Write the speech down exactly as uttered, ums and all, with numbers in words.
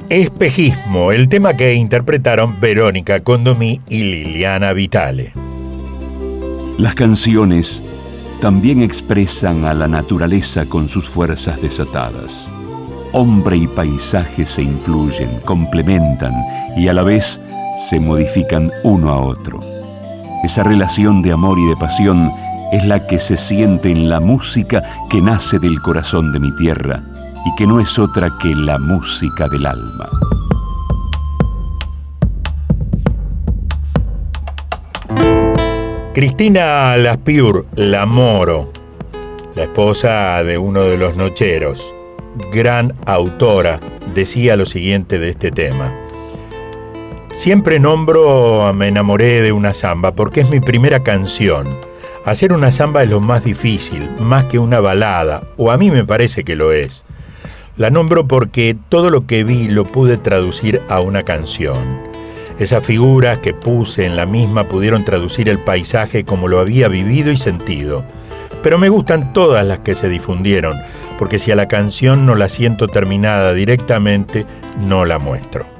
Espejismo, el tema que interpretaron Verónica Condomí y Liliana Vitale. Las canciones también expresan a la naturaleza con sus fuerzas desatadas. Hombre y paisaje se influyen, complementan y a la vez se modifican uno a otro. Esa relación de amor y de pasión es la que se siente en la música que nace del corazón de mi tierra y que no es otra que la música del alma. Cristina Laspiur, la Moro, la esposa de uno de los nocheros, gran autora, decía lo siguiente de este tema. Siempre nombro Me enamoré de una samba porque es mi primera canción. Hacer una samba es lo más difícil, más que una balada, o a mí me parece que lo es. La nombro porque todo lo que vi lo pude traducir a una canción. Esas figuras que puse en la misma pudieron traducir el paisaje como lo había vivido y sentido. Pero me gustan todas las que se difundieron, porque si a la canción no la siento terminada directamente, no la muestro.